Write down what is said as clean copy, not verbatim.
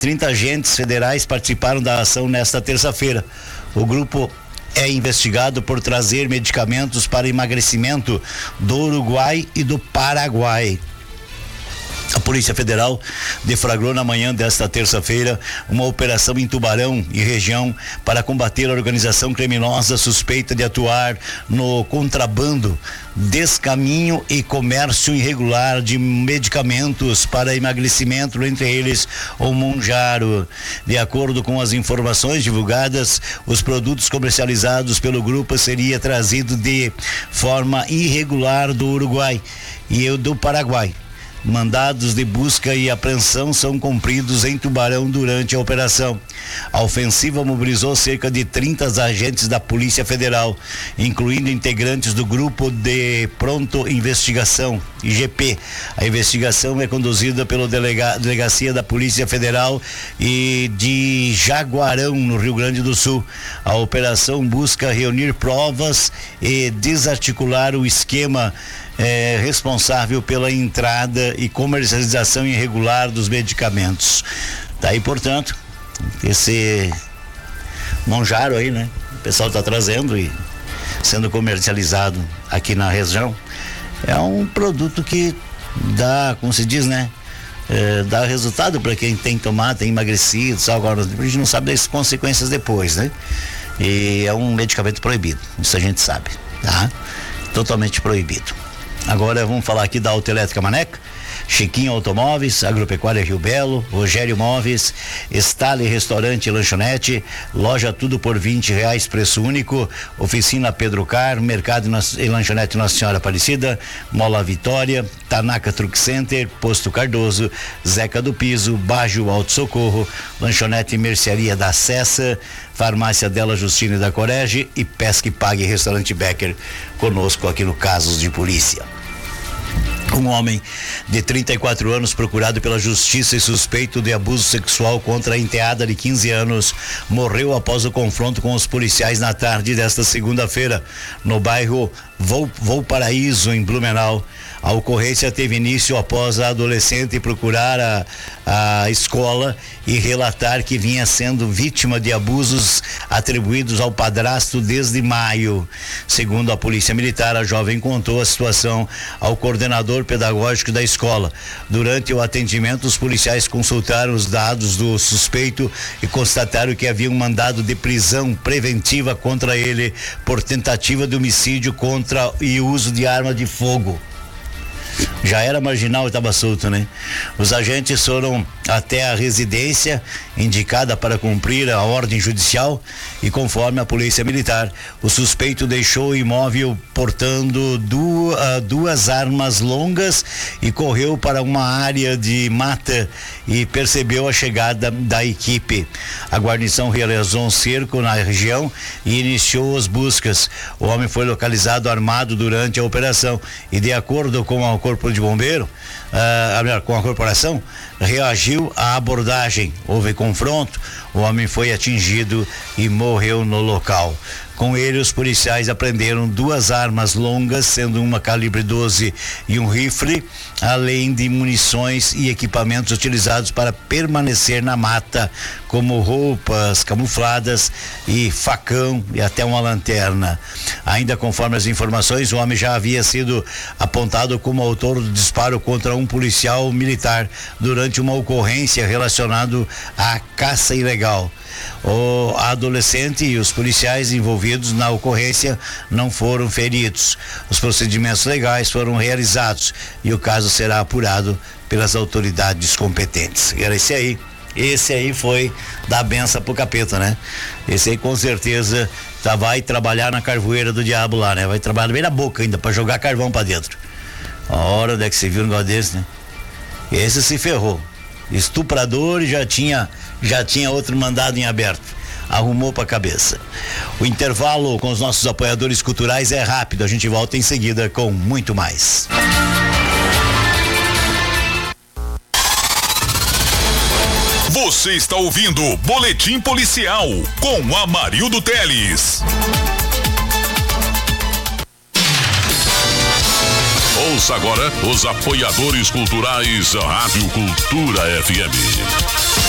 30 agentes federais participaram da ação nesta terça-feira. O grupo é investigado por trazer medicamentos para emagrecimento do Uruguai e do Paraguai. A Polícia Federal deflagrou na manhã desta terça-feira uma operação em Tubarão e região para combater a organização criminosa suspeita de atuar no contrabando, descaminho e comércio irregular de medicamentos para emagrecimento, entre eles o Monjaro. De acordo com as informações divulgadas, os produtos comercializados pelo grupo seria trazido de forma irregular do Uruguai e do Paraguai. Mandados de busca e apreensão são cumpridos em Tubarão durante a operação. A ofensiva mobilizou cerca de 30 agentes da Polícia Federal, incluindo integrantes do Grupo de Pronto Investigação, IGP. A investigação é conduzida pela Delegacia da Polícia Federal e de Jaguarão, no Rio Grande do Sul. A operação busca reunir provas e desarticular o esquema responsável pela entrada e comercialização irregular dos medicamentos. Daí, portanto, esse Monjaro aí, né? O pessoal está trazendo e sendo comercializado aqui na região. É um produto que dá, como se diz, né? Dá resultado para quem tem tomado, tem emagrecido, só agora a gente não sabe das consequências depois, né? E é um medicamento proibido, isso a gente sabe, tá? Totalmente proibido. Agora vamos falar aqui da Autoelétrica Maneca, Chiquinho Automóveis, Agropecuária Rio Belo, Rogério Móveis, Stale Restaurante e Lanchonete, loja tudo por R$20, preço único, Oficina Pedro Car, Mercado e Lanchonete Nossa Senhora Aparecida, Mola Vitória, Tanaka Truck Center, Posto Cardoso, Zeca do Piso, Bajo Alto Socorro, Lanchonete e Mercearia da Cessa, Farmácia Della Justina e da Corege e Pesca e Pague Restaurante Becker, conosco aqui no Casos de Polícia. Um homem de 34 anos procurado pela justiça e suspeito de abuso sexual contra a enteada de 15 anos morreu após o confronto com os policiais na tarde desta segunda-feira no bairro Valparaíso, em Blumenau. A ocorrência teve início após a adolescente procurar a escola e relatar que vinha sendo vítima de abusos atribuídos ao padrasto desde maio. Segundo a Polícia Militar, a jovem contou a situação ao coordenador pedagógico da escola. Durante o atendimento, os policiais consultaram os dados do suspeito e constataram que havia um mandado de prisão preventiva contra ele por tentativa de homicídio e uso de arma de fogo. Já era marginal e estava solto, né? Os agentes foram até a residência indicada para cumprir a ordem judicial e, conforme a Polícia Militar, o suspeito deixou o imóvel portando duas armas longas e correu para uma área de mata e percebeu a chegada da equipe. A guarnição realizou um cerco na região e iniciou as buscas. O homem foi localizado armado durante a operação e, de acordo com o Corpo de Bombeiro, com a corporação, reagiu à abordagem. Houve confronto, o homem foi atingido e morreu no local. Com ele, os policiais apreenderam duas armas longas, sendo uma calibre 12 e um rifle, além de munições e equipamentos utilizados para permanecer na mata, como roupas camufladas e facão e até uma lanterna. Ainda conforme as informações, o homem já havia sido apontado como autor do disparo contra um policial militar durante uma ocorrência relacionada à caça ilegal. O adolescente e os policiais envolvidos na ocorrência não foram feridos. Os procedimentos legais foram realizados e o caso será apurado pelas autoridades competentes. Era esse aí. Esse aí foi dar benção pro capeta, né? Esse aí com certeza vai trabalhar na carvoeira do diabo lá, né? Vai trabalhar bem na boca ainda pra jogar carvão pra dentro. A hora onde é que você viu um negócio desse, né? Esse se ferrou. Estuprador e já tinha outro mandado em aberto. Arrumou pra cabeça. O intervalo com os nossos apoiadores culturais é rápido. A gente volta em seguida com muito mais. Você está ouvindo Boletim Policial com Amarildo Teles. Ouça agora os apoiadores culturais da Rádio Cultura FM.